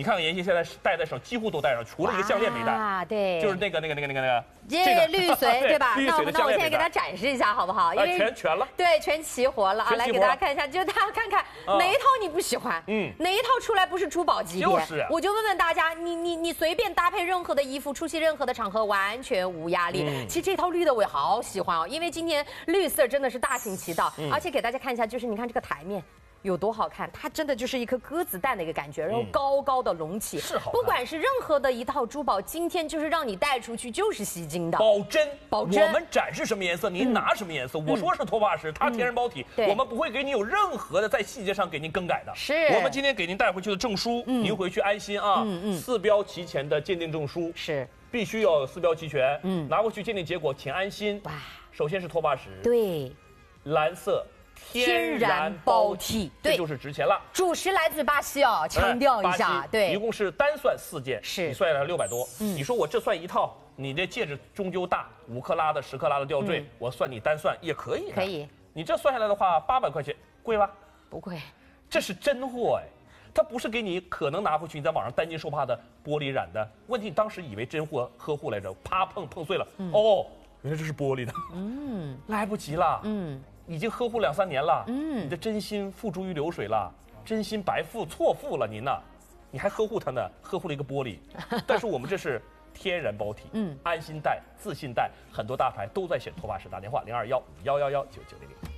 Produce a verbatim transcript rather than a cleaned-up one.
你看看妍希现在戴在手，几乎都戴上，除了一个项链没戴。 啊，对， 就是那个那个那个那个那个。 这个绿髓对吧？ 绿髓的那我那我项链没戴。 现在给大家展示一下好不好？因为全全了。 对，全齐活了啊！来给大家看一下，就大家看看哪一套你不喜欢，嗯，哪一套出来不是珠宝级别？ 就是。 我就问问大家，你你你随便搭配任何的衣服，出席任何的场合，完全无压力。其实这套绿的我也好喜欢哦，因为今天绿色真的是大行其道，而且给大家看一下，就是你看这个台面。有多好看？它真的就是一颗鸽子蛋的一个感觉，然后高高的隆起， 是好看。 不管是任何的一套珠宝，今天就是让你带出去就是吸睛的， 保真， 保真。 我们展示什么颜色，您拿什么颜色。我说是脱发石，它天然包体，我们不会给你有任何的在细节上给您更改的。 是我们今天给您带回去的证书，您回去安心啊。四标齐全的鉴定证书是必须要四标齐全，嗯，拿回去鉴定结果，请安心。哇，首先是脱发石， 对， 蓝色。 天然包体， 这就是值钱了。 主食来自巴西哦，强调一下，对， 一共是单算四件， 是你算下来六百多。你说我这算一套，你这戒指终究大，五克拉的、十克拉的吊坠，我算你单算也可以。 可以。 你这算下来的话，八百块钱，贵吧？ 不贵， 这是真货哎，它不是给你可能拿回去你在网上担惊受怕的玻璃染的。问题你当时以为真货呵护来着，啪碰碰碎了，哦，原来这是玻璃的，嗯，来不及了，嗯。已经呵护两三年了，嗯，你的真心付诸于流水了，真心白付错付了您呐，你还呵护它呢，呵护了一个玻璃，但是我们这是天然包体，嗯，安心戴、自信戴，很多大牌都在选脱发石，打电话零二幺幺幺幺九九零零。